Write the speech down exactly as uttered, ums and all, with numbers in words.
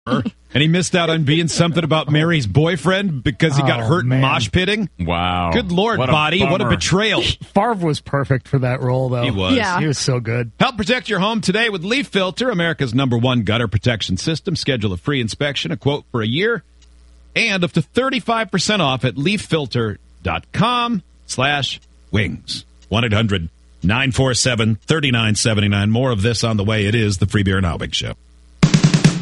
And he missed out on being something about Mary's boyfriend because he got Oh, hurt in man. mosh pitting. Wow. Good Lord, What a Body. What a bummer. betrayal. Favre was perfect for that role, though. He was. Yeah. He was so good. Help protect your home today with Leaf Filter, America's number one gutter protection system. Schedule a free inspection, a quote for a year, and up to thirty-five percent off at leaffilter.com slash wings. one eight hundred nine four seven three nine seven nine. More of this on the way. It is the Free Beer and Albig Show.